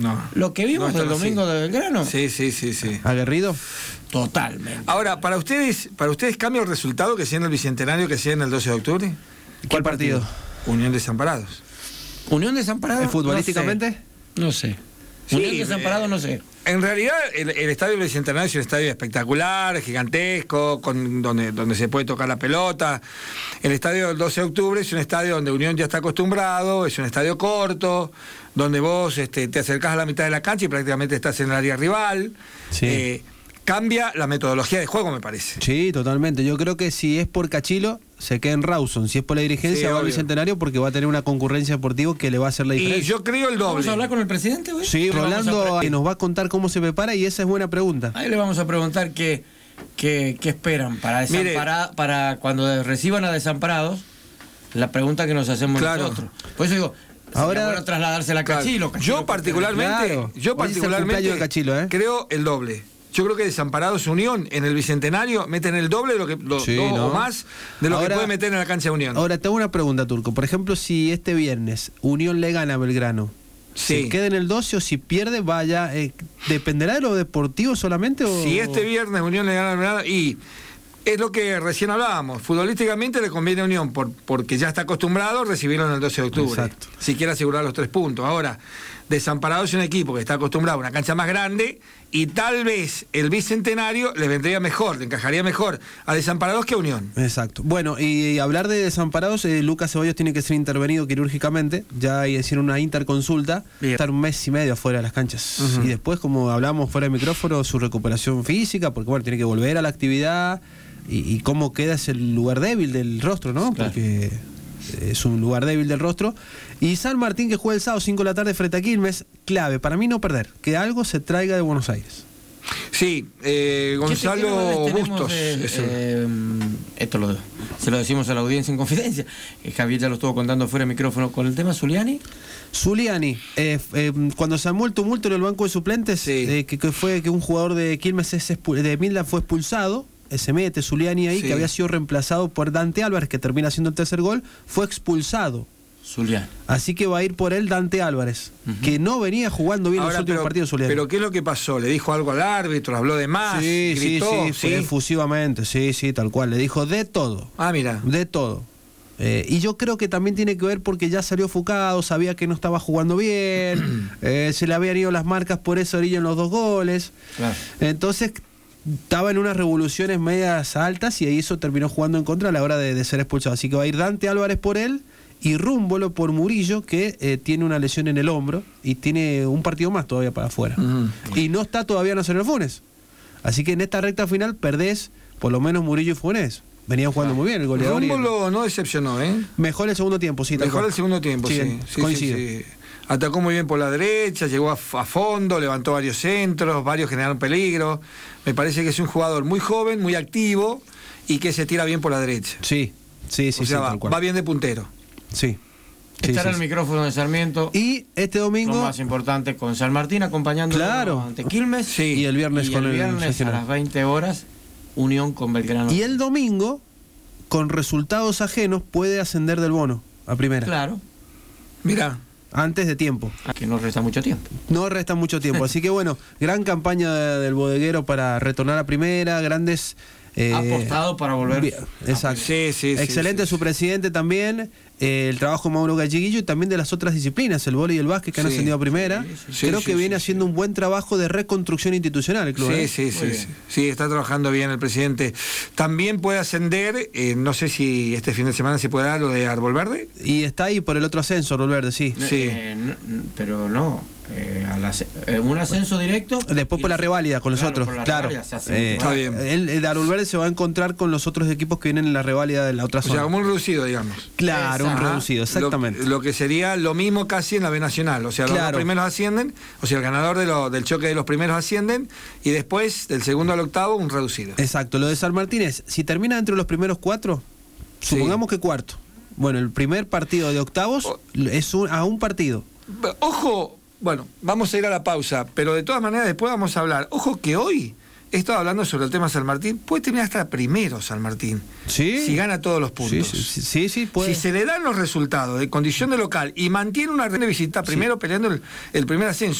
No. Lo que vimos el domingo de Belgrano. Sí. ¿Aguerrido? Totalmente. Ahora, para ustedes cambia el resultado que sea en el Bicentenario que sea en el 12 de octubre? ¿Cuál partido? Unión Desamparados. ¿Unión Desamparados? ¿Futbolísticamente? No sé. Sí, Unión Desamparados no sé. En realidad, el estadio del Bicentenario es un estadio espectacular, gigantesco, donde se puede tocar la pelota. El estadio del 12 de octubre es un estadio donde Unión ya está acostumbrado, es un estadio corto, donde vos te acercás a la mitad de la cancha y prácticamente estás en el área rival. Sí. Cambia la metodología de juego, me parece. Sí, totalmente. Yo creo que si es por Cachilo, se queda en Rawson. Si es por la dirigencia, Sí, va al obvio. Bicentenario porque va a tener una concurrencia deportiva que le va a hacer la diferencia. Y yo creo el doble. ¿Vamos a hablar con el presidente hoy? Sí, Rolando nos va a contar cómo se prepara y esa es buena pregunta. Ahí le vamos a preguntar qué esperan para para cuando reciban a desamparados, la pregunta que nos hacemos nosotros. Por eso digo, ahora bueno trasladarse a Cachilo. Yo particularmente de Cachilo, creo el doble. Yo creo que Desamparados Unión en el Bicentenario meten el doble o más de lo que puede meter en la cancha de Unión. Ahora te hago una pregunta, Turco. Por ejemplo, si este viernes Unión le gana a Belgrano, ¿se queda en el 12 o si pierde vaya? ¿Dependerá de lo deportivo solamente? O... Si este viernes Unión le gana a Belgrano y... Es lo que recién hablábamos. Futbolísticamente le conviene a Unión porque ya está acostumbrado a recibirlo en el 12 de octubre. Exacto. Si quiere asegurar los 3 puntos. Ahora, Desamparados es un equipo que está acostumbrado a una cancha más grande y tal vez el Bicentenario le vendría mejor, le encajaría mejor a Desamparados que a Unión. Exacto. Bueno, y hablar de Desamparados, Lucas Ceballos tiene que ser intervenido quirúrgicamente. Ya hicieron una interconsulta. Estar 1 mes y medio afuera de las canchas. Y después, como hablamos fuera de micrófono, su recuperación física, porque bueno, tiene que volver a la actividad. Y cómo queda ese lugar débil del rostro, ¿no? Claro. Porque es un lugar débil del rostro. Y San Martín, que juega el sábado 5 de la tarde frente a Quilmes, clave, para mí no perder, que algo se traiga de Buenos Aires. Sí, Gonzalo Bustos. Esto se lo decimos a la audiencia en confidencia. Javier ya lo estuvo contando fuera de micrófono con el tema Zuliani. Zuliani, cuando se armó el tumulto en el banco de suplentes, que fue que un jugador de Quilmes de Midland fue expulsado. Se mete Zuliani ahí, que había sido reemplazado por Dante Álvarez, que termina haciendo el tercer gol, fue expulsado. Zuliani. Así que va a ir por él Dante Álvarez, que no venía jugando bien los últimos partidos Zuliani. Pero ¿qué es lo que pasó? ¿Le dijo algo al árbitro? ¿Habló de más? ¿Gritó? Fue efusivamente, tal cual. Le dijo de todo. Ah, mira. De todo. Y yo creo que también tiene que ver porque ya salió Fucado, sabía que no estaba jugando bien, se le habían ido las marcas por esa orilla en los 2 goles. Claro. Entonces... estaba en unas revoluciones medias altas y ahí eso terminó jugando en contra a la hora de ser expulsado. Así que va a ir Dante Álvarez por él y Rúmbolo por Murillo, que tiene una lesión en el hombro y tiene un partido más todavía para afuera. Y no está todavía Nacional Funes. Así que en esta recta final perdés por lo menos Murillo y Funes. Venían jugando muy bien el goleador. Rúmbolo no decepcionó, ¿eh? Mejor el segundo tiempo, sí. Mejor el segundo tiempo, sí. Coincido. Sí. Atacó muy bien por la derecha, llegó a fondo, levantó varios centros, varios generaron peligro. Me parece que es un jugador muy joven, muy activo y que se tira bien por la derecha. Sí. O sea, va bien de puntero. Sí. Estar en el micrófono de Sarmiento. Y este domingo. Lo más importante con San Martín acompañando ante Quilmes. Sí. Y el viernes con el viernes a las 20 horas, Unión con Belgrano. Y el domingo, con resultados ajenos, puede ascender del bono a primera. Claro. Mira. Antes de tiempo. Que no resta mucho tiempo. No resta mucho tiempo. Así que bueno, gran campaña del bodeguero para retornar a primera, grandes... apostado para volver. Exacto. Sí. Excelente su presidente también. El trabajo de Mauro Galliguillo y también de las otras disciplinas, el vóley y el básquet que han ascendido a primera. Creo que viene haciendo un buen trabajo de reconstrucción institucional el club. Sí, está trabajando bien el presidente. También puede ascender, no sé si este fin de semana se puede dar lo de Árbol Verde. Y está ahí por el otro ascenso, Árbol Verde, sí. Pero no. Un ascenso directo. Después por la reválida con los otros. Claro. Está bien. El de Árbol Verde se va a encontrar con los otros equipos que vienen en la reválida de la otra zona. O sea, como un reducido, digamos. Claro, un reducido, exactamente. Lo que sería lo mismo casi en la B Nacional. O sea, los dos primeros ascienden, o sea, el ganador del choque de los primeros ascienden, y después, del segundo al octavo, un reducido. Exacto. Lo de San Martín es, si termina entre los primeros 4, supongamos que cuarto. Bueno, el primer partido de octavos es a un partido. Ojo, bueno, vamos a ir a la pausa, pero de todas maneras después vamos a hablar. Ojo que hoy he estado hablando sobre el tema San Martín, puede terminar hasta primero San Martín. Sí. Si gana todos los puntos. Sí, puede. Si se le dan los resultados de condición de local y mantiene una red de visita primero peleando el primer ascenso.